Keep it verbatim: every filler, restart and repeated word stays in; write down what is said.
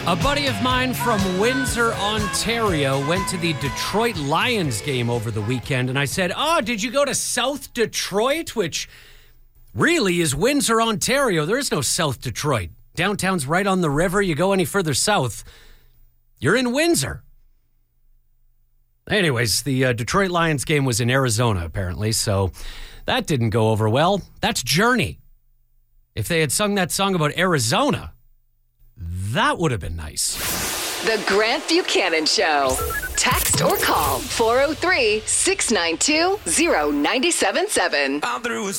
A buddy of mine from Windsor, Ontario, went to the Detroit Lions game over the weekend, and I said, oh, did you go to South Detroit? Which really is Windsor, Ontario. There is no South Detroit. Downtown's right on the river. You go any further south, you're in Windsor. Anyways, the uh, Detroit Lions game was in Arizona, apparently, so that didn't go over well. That's Journey. If they had sung that song about Arizona, that would have been nice. The Grant Buchanan Show. Text or call four oh three, six nine two, oh nine seven seven. I'm through with